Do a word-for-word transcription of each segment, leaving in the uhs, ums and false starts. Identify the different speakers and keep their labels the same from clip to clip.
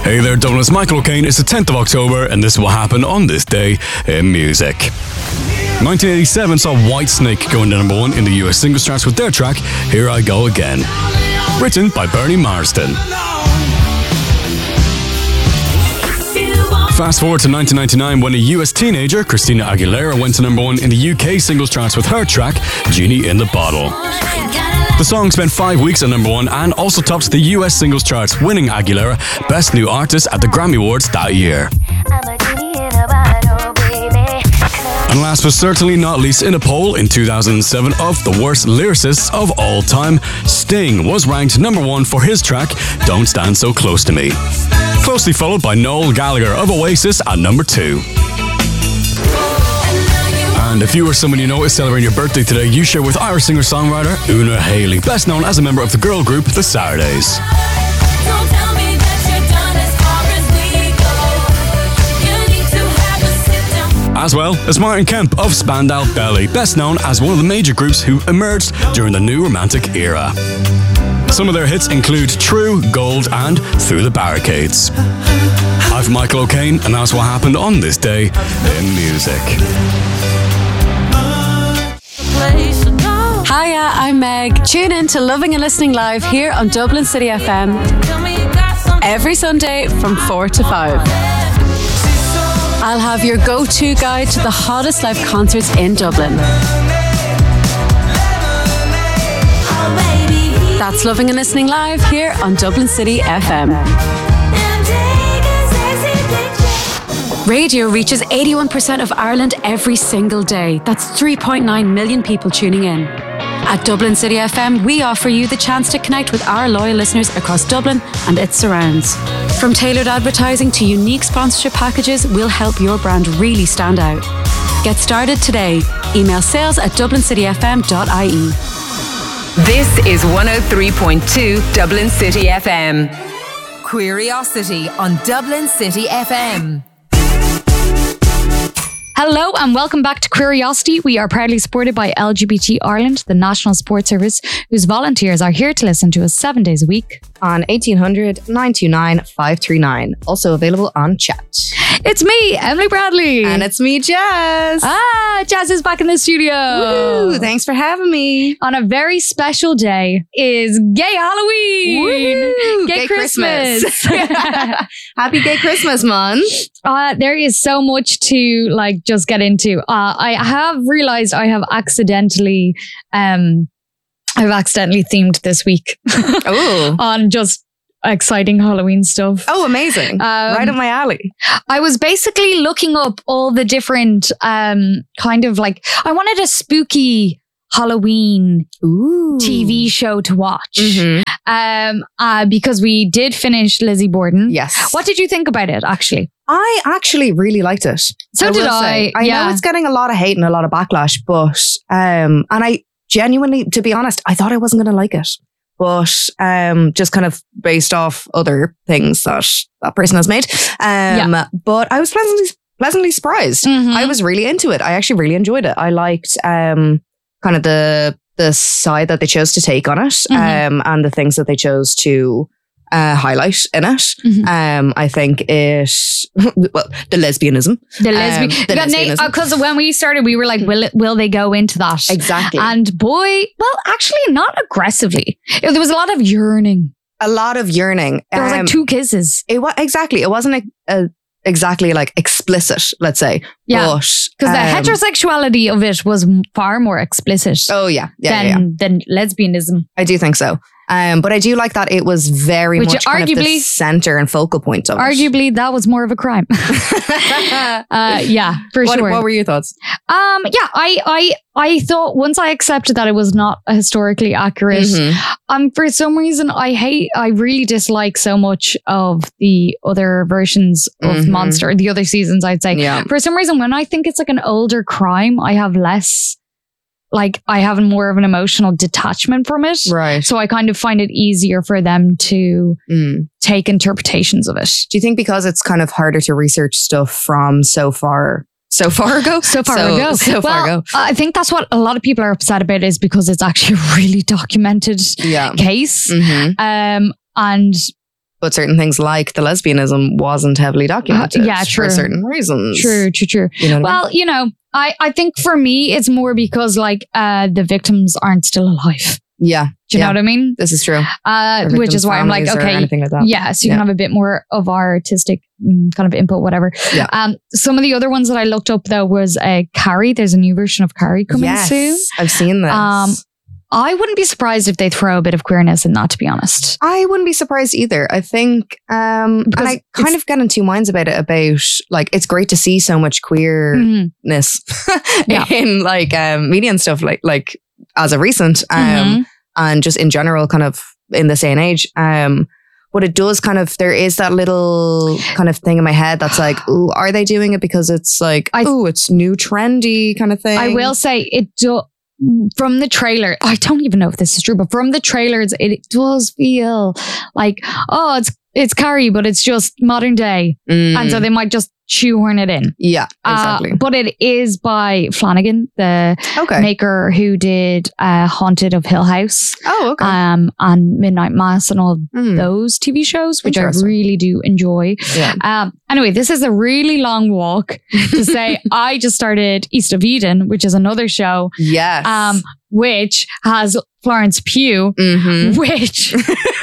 Speaker 1: Hey there, Dublin, it's Michael O'Kane. It's the tenth of October, and this is what happened on this day in music. nineteen eighty-seven saw Whitesnake going to number one in the U S singles charts with their track, Here I Go Again. Written by Bernie Marsden. Fast forward to nineteen ninety-nine when a U S teenager, Christina Aguilera, went to number one in the U K singles charts with her track, Genie in the Bottle. The song spent five weeks at number one and also topped the U S singles charts, winning Aguilera Best New Artist at the Grammy Awards that year. And last but certainly not least, in a poll in two thousand seven of the worst lyricists of all time, Sting was ranked number one for his track, Don't Stand So Close to Me. Closely followed by Noel Gallagher of Oasis at number two. And if you or someone you know is celebrating your birthday today, you share with Irish singer-songwriter Una Haley, best known as a member of the girl group The Saturdays. As well as Martin Kemp of Spandau Ballet, best known as one of the major groups who emerged during the New Romantic era. Some of their hits include True, Gold and Through the Barricades. I'm Michael O'Kane, and that's what happened on this day in music.
Speaker 2: Hiya, I'm Meg. Tune in to Loving and Listening Live here on Dublin City F M every Sunday from four to five. I'll have your go-to guide to the hottest live concerts in Dublin. That's Loving and Listening Live here on Dublin City F M. Radio reaches eighty-one percent of Ireland every single day. That's three point nine million people tuning in. At Dublin City F M, we offer you the chance to connect with our loyal listeners across Dublin and its surrounds. From tailored advertising to unique sponsorship packages, we'll help your brand really stand out. Get started today. Email sales at dublin city f m dot i e.
Speaker 3: This is one oh three point two Dublin City F M. Curiosity on Dublin City F M.
Speaker 4: Hello and welcome back to Curiosity. We are proudly supported by L G B T Ireland, the National Sports Service, whose volunteers are here to listen to us seven days a week.
Speaker 5: On eighteen hundred, nine two nine, five three nine. Also available on chat.
Speaker 4: It's me, Emily Bradley.
Speaker 5: And it's me, Jazz.
Speaker 4: Ah, Jazz is back in the studio.
Speaker 5: Woo, thanks for having me.
Speaker 4: On a very special day is Gay Halloween.
Speaker 5: Woo,
Speaker 4: Gay,
Speaker 5: Gay
Speaker 4: Christmas.
Speaker 5: Christmas. Happy Gay Christmas month.
Speaker 4: Uh, there is so much to like just get into. Uh, I have realized I have accidentally, um, I've accidentally themed this week
Speaker 5: oh.
Speaker 4: on just exciting Halloween stuff.
Speaker 5: Oh, amazing. Um, right up my alley.
Speaker 4: I was basically looking up all the different um, kind of like, I wanted a spooky Halloween
Speaker 5: Ooh.
Speaker 4: T V show to watch.
Speaker 5: Mm-hmm.
Speaker 4: Um, uh, because we did finish Lizzie Borden.
Speaker 5: Yes.
Speaker 4: What did you think about it, actually?
Speaker 5: I actually really liked it.
Speaker 4: So
Speaker 5: I
Speaker 4: did
Speaker 5: will
Speaker 4: I.
Speaker 5: say. I
Speaker 4: yeah.
Speaker 5: know it's getting a lot of hate and a lot of backlash, but um, and I genuinely, to be honest, I thought I wasn't going to like it. But um, just kind of based off other things that that person has made. Um, yeah. But I was pleasantly pleasantly surprised.
Speaker 4: Mm-hmm.
Speaker 5: I was really into it. I actually really enjoyed it. I liked um, kind of the the side that they chose to take on it, mm-hmm. um, and the things that they chose to uh, highlight in it.
Speaker 4: Mm-hmm.
Speaker 5: Um, I think it, well, the lesbianism.
Speaker 4: The lesbian.
Speaker 5: Um,
Speaker 4: Because uh, when we started, we were like, will it, will they go into that?
Speaker 5: Exactly.
Speaker 4: And boy, well, actually not aggressively. There was a lot of yearning.
Speaker 5: A lot of yearning.
Speaker 4: There was
Speaker 5: um,
Speaker 4: like two kisses.
Speaker 5: It was exactly. It wasn't a, a, exactly like explicit, let's say.
Speaker 4: Yeah. Because
Speaker 5: um,
Speaker 4: the heterosexuality of it was far more explicit.
Speaker 5: Oh yeah. Yeah,
Speaker 4: than,
Speaker 5: yeah, yeah.
Speaker 4: than lesbianism.
Speaker 5: I do think so. Um, but I do like that it was very
Speaker 4: Which
Speaker 5: much
Speaker 4: arguably,
Speaker 5: kind of the center and focal point of
Speaker 4: arguably,
Speaker 5: it.
Speaker 4: that was more of a crime. uh, yeah, for
Speaker 5: what,
Speaker 4: sure.
Speaker 5: What were your thoughts?
Speaker 4: Um, yeah, I, I, I thought once I accepted that it was not historically accurate,
Speaker 5: Mm-hmm.
Speaker 4: um, for some reason I hate, I really dislike so much of the other versions of
Speaker 5: Mm-hmm.
Speaker 4: Monster, the other seasons, I'd say.
Speaker 5: Yeah.
Speaker 4: For some reason, when I think it's like an older crime, I have less. Like I have more of an emotional detachment from it.
Speaker 5: Right.
Speaker 4: So I kind of find it easier for them to
Speaker 5: Mm.
Speaker 4: take interpretations of it.
Speaker 5: Do you think because it's kind of harder to research stuff from so far, so far ago?
Speaker 4: So far
Speaker 5: so,
Speaker 4: ago.
Speaker 5: So
Speaker 4: well,
Speaker 5: far ago.
Speaker 4: I think that's what a lot of people are upset about is because it's actually a really documented
Speaker 5: Yeah.
Speaker 4: case.
Speaker 5: Mm-hmm.
Speaker 4: Um, and
Speaker 5: but certain things like the lesbianism wasn't heavily documented.
Speaker 4: Uh, yeah, true.
Speaker 5: For certain reasons.
Speaker 4: True, true, true.
Speaker 5: You know what I mean?
Speaker 4: Well, you know, I, I think for me, it's more because like uh, the victims aren't still alive.
Speaker 5: Yeah.
Speaker 4: Do you
Speaker 5: yeah.
Speaker 4: know what I mean?
Speaker 5: This is true.
Speaker 4: Uh,
Speaker 5: Or
Speaker 4: which is
Speaker 5: victims'
Speaker 4: why I'm like,
Speaker 5: families or
Speaker 4: okay,
Speaker 5: anything like that.
Speaker 4: yeah, so you
Speaker 5: Yeah.
Speaker 4: can have a bit more of our artistic mm, kind of input, whatever.
Speaker 5: Yeah.
Speaker 4: Um, some of the other ones that I looked up though was uh, Carrie. There's a new version of Carrie coming
Speaker 5: yes,
Speaker 4: soon.
Speaker 5: I've seen this.
Speaker 4: Um, I wouldn't be surprised if they throw a bit of queerness in that, to be honest.
Speaker 5: I wouldn't be surprised either. I think, um, and
Speaker 4: Because
Speaker 5: I kind
Speaker 4: it's-
Speaker 5: of get in two minds about it. About like, it's great to see so much queerness
Speaker 4: Mhm. Yeah.
Speaker 5: in like um, media and stuff. Like, like as of recent, um,
Speaker 4: Mhm.
Speaker 5: and just in general, kind of in this day and age. Um, but it does kind of, there is that little kind of thing in my head that's like, ooh, are they doing it because it's like,
Speaker 4: I-
Speaker 5: ooh, it's new trendy kind of thing?
Speaker 4: I will say it do from the trailer. I don't even know if this is true, but from the trailers, it does feel like, oh, it's it's Carrie, but it's just modern day,
Speaker 5: Mm,
Speaker 4: and so they might just shoehorn it in.
Speaker 5: yeah,
Speaker 4: Uh,
Speaker 5: exactly.
Speaker 4: but it is by Flanagan, the
Speaker 5: okay.
Speaker 4: maker who did uh, Haunted of Hill House,
Speaker 5: oh, okay.
Speaker 4: um, and Midnight Mass, and all
Speaker 5: Mm,
Speaker 4: those T V shows, which I
Speaker 5: Interesting.
Speaker 4: really do enjoy.
Speaker 5: yeah.
Speaker 4: Um, anyway, this is a really long walk to say I just started East of Eden, which is another show,
Speaker 5: Yes.
Speaker 4: um, which has Florence Pugh,
Speaker 5: Mhm.
Speaker 4: which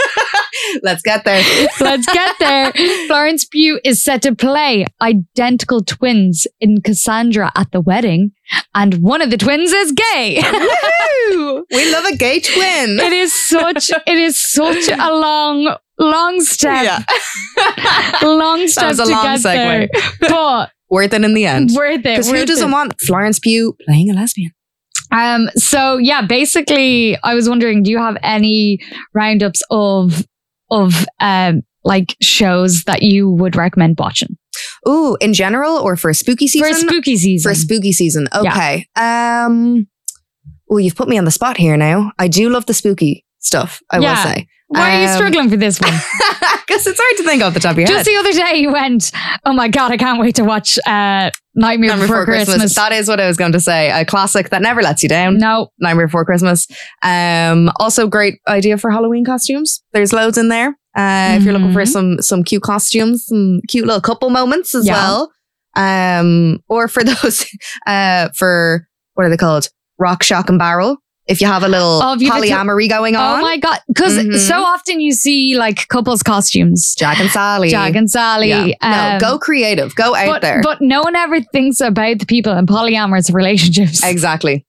Speaker 5: Let's get there.
Speaker 4: let's get there. Florence Pugh is set to play identical twins in Cassandra at the wedding, and one of the twins is gay.
Speaker 5: Woo! We love a gay twin.
Speaker 4: It is such it is such a long, long step.
Speaker 5: Yeah.
Speaker 4: Long step
Speaker 5: was a
Speaker 4: to
Speaker 5: long
Speaker 4: get
Speaker 5: segue.
Speaker 4: there. But
Speaker 5: Worth it in the end.
Speaker 4: worth it.
Speaker 5: Because who
Speaker 4: worth
Speaker 5: doesn't
Speaker 4: it.
Speaker 5: want Florence Pugh playing a lesbian?
Speaker 4: Um, so yeah, basically I was wondering, do you have any roundups of of um like shows that you would recommend watching
Speaker 5: Ooh, in general or for a spooky season?
Speaker 4: for spooky season?
Speaker 5: For a spooky season.
Speaker 4: Yeah.
Speaker 5: Okay. Um Oh, you've put me on the spot here now. I do love the spooky stuff, I
Speaker 4: Yeah.
Speaker 5: will say.
Speaker 4: Why are you
Speaker 5: Um,
Speaker 4: struggling for this one?
Speaker 5: Because it's hard to think off the top of your
Speaker 4: Just
Speaker 5: head.
Speaker 4: the other day you went, oh my God, I can't wait to watch uh, Nightmare
Speaker 5: Nightmare
Speaker 4: Before, Christmas.
Speaker 5: That is what I was going to say. A classic that never lets you down.
Speaker 4: No.
Speaker 5: Nightmare Before Christmas. Um, also great idea for Halloween costumes. There's loads in there. Uh, If you're looking for
Speaker 4: Mhm.
Speaker 5: some some cute costumes, some cute little couple moments as
Speaker 4: Yeah.
Speaker 5: well. Um, or for those, uh, for what are they called? Rock, shock, and barrel. If you have a little
Speaker 4: Oh, if you have a t-
Speaker 5: polyamory going on.
Speaker 4: Oh my God. Because
Speaker 5: Mhm.
Speaker 4: so often you see like couples costumes.
Speaker 5: Jack and Sally.
Speaker 4: Jag and Sally.
Speaker 5: Yeah.
Speaker 4: um,
Speaker 5: no, go creative. Go out
Speaker 4: but,
Speaker 5: there.
Speaker 4: But no one ever thinks about the people in polyamorous relationships.
Speaker 5: Exactly.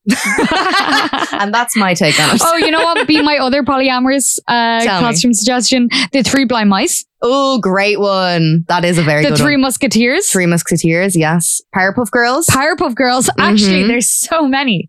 Speaker 5: And that's my take on it.
Speaker 4: Oh, you know what would be my other polyamorous uh,
Speaker 5: Tell me.
Speaker 4: costume suggestion? The Three Blind Mice.
Speaker 5: Oh, great one. That is a very
Speaker 4: The
Speaker 5: good
Speaker 4: Three
Speaker 5: one.
Speaker 4: Musketeers.
Speaker 5: Three Musketeers, yes. Powerpuff Girls.
Speaker 4: Powerpuff Girls. Actually,
Speaker 5: Mhm.
Speaker 4: there's so many.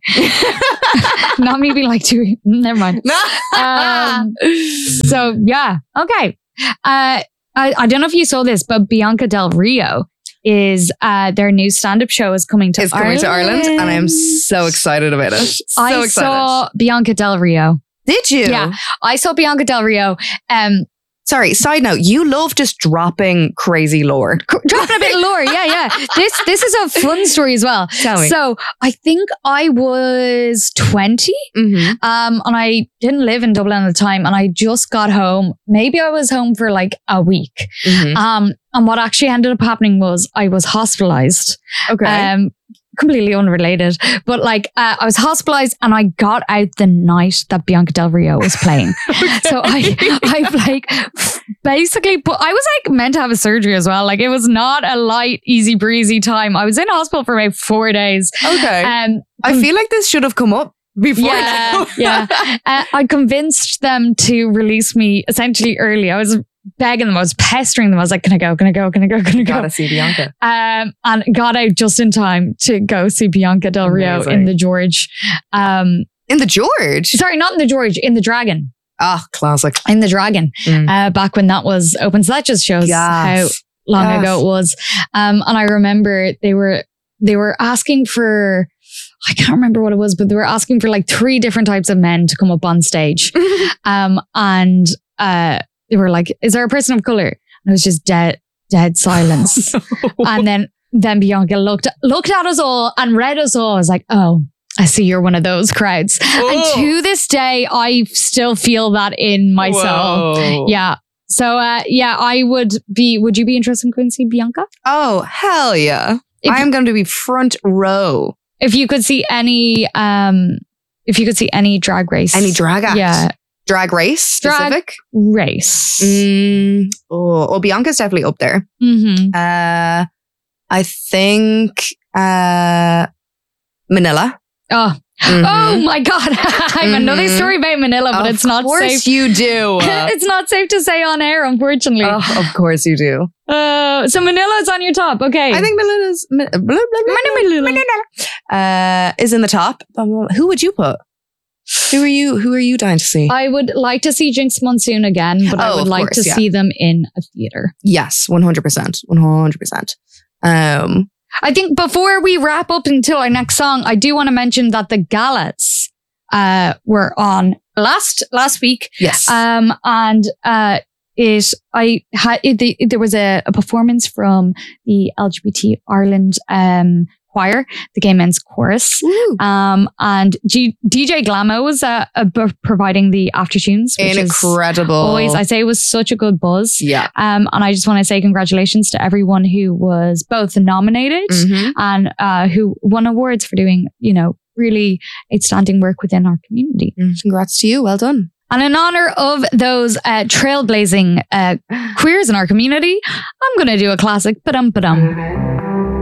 Speaker 4: Not maybe like two. Never mind. Um, so yeah. Okay. Uh, I, I don't know if you saw this, but Bianca Del Rio is uh, their new stand-up show is coming to
Speaker 5: It's
Speaker 4: Ireland.
Speaker 5: coming to Ireland, and I am so excited about it. So
Speaker 4: I
Speaker 5: excited.
Speaker 4: saw Bianca Del Rio.
Speaker 5: Did you?
Speaker 4: Yeah. I saw Bianca Del Rio. Um,
Speaker 5: Sorry, side note, you love just dropping crazy lore.
Speaker 4: cr- dropping a bit of lore. Yeah, yeah. This this is a fun story as well.
Speaker 5: Tell me.
Speaker 4: So I think I was twenty,
Speaker 5: Mm-hmm.
Speaker 4: um, and I didn't live in Dublin at the time, and I just got home. Maybe I was home for like a week.
Speaker 5: Mm-hmm.
Speaker 4: Um, and what actually ended up happening was I was hospitalized.
Speaker 5: Okay.
Speaker 4: Um, completely unrelated, but like uh, I was hospitalized and I got out the night that Bianca Del Rio was playing. So I, I like basically, but I was like meant to have a surgery as well. Like it was not a light, easy breezy time. I was in hospital for about four days.
Speaker 5: okay.
Speaker 4: Um,
Speaker 5: I feel like this should have come up before
Speaker 4: yeah,
Speaker 5: now.
Speaker 4: yeah. Uh, I convinced them to release me essentially early. I was begging them, I was pestering them. I was like, can I go? Can I go? Can I go? Can I go?
Speaker 5: Gotta see Bianca.
Speaker 4: Um, and got out just in time to go see Bianca Del Rio
Speaker 5: Amazing.
Speaker 4: in the George. Um,
Speaker 5: In the George?
Speaker 4: sorry, not in the George, in the Dragon.
Speaker 5: Ah, classic.
Speaker 4: In the Dragon.
Speaker 5: Mm.
Speaker 4: Uh, back when that was open. So that just shows
Speaker 5: Yes.
Speaker 4: how long
Speaker 5: Yes.
Speaker 4: ago it was. Um, and I remember they were they were asking for, I can't remember what it was, but they were asking for like three different types of men to come up on stage. um, and uh, they were like, is there a person of color? And it was just dead, dead silence. And then, then Bianca looked, looked at us all and read us all. I was like, oh, I see you're one of those crowds.
Speaker 5: Oh.
Speaker 4: And to this day, I still feel that in my soul.
Speaker 5: Whoa.
Speaker 4: Yeah. So uh, yeah, I would be. Would you be interested in going to see Bianca?
Speaker 5: Oh, hell yeah.
Speaker 4: If-
Speaker 5: I'm going to be front row.
Speaker 4: If you could see any, um, if you could see any drag race,
Speaker 5: Any drag act?
Speaker 4: yeah,
Speaker 5: Drag race
Speaker 4: Drag-
Speaker 5: specific?
Speaker 4: race.
Speaker 5: Mm, oh, well, Bianca's definitely up there.
Speaker 4: Mm-hmm.
Speaker 5: Uh, I think uh, Manila.
Speaker 4: Oh,
Speaker 5: Mhm.
Speaker 4: oh my God! I have another
Speaker 5: Mhm.
Speaker 4: story about Manila, but
Speaker 5: Of
Speaker 4: it's not
Speaker 5: course
Speaker 4: safe.
Speaker 5: you do.
Speaker 4: It's not safe to say on air, unfortunately.
Speaker 5: Oh, of course you do.
Speaker 4: Uh, so Manila's on your top. Okay.
Speaker 5: I think Manila's blah, blah, blah, blah, Manila. Uh, is in the top. Um, who would you put? Who are you? Who are you dying to see?
Speaker 4: I would like to see Jinx Monsoon again, but I
Speaker 5: Oh,
Speaker 4: would
Speaker 5: of
Speaker 4: like
Speaker 5: course,
Speaker 4: to
Speaker 5: yeah.
Speaker 4: see them in a theater.
Speaker 5: Yes, one hundred percent, one hundred percent. Um,
Speaker 4: I think before we wrap up until our next song, I do want to mention that the galas uh, were on last last week,
Speaker 5: yes.
Speaker 4: um, and uh, it I had it, the, there was a, a performance from the L G B T Ireland um, choir, the Gay Men's Chorus,
Speaker 5: Woo.
Speaker 4: um, and G- D J Glamo was uh, uh, b- providing the after tunes, which is
Speaker 5: Incredible.
Speaker 4: always I say it was such a good buzz.
Speaker 5: Yeah.
Speaker 4: Um, and I just want to say congratulations to everyone who was both nominated
Speaker 5: Mhm.
Speaker 4: and uh, who won awards for doing, you know, really outstanding work within our community.
Speaker 5: Mm, Congrats to you. Well done.
Speaker 4: And in honor of those uh, trailblazing uh, queers in our community, I'm going to do a classic. Ba-dum, ba-dum.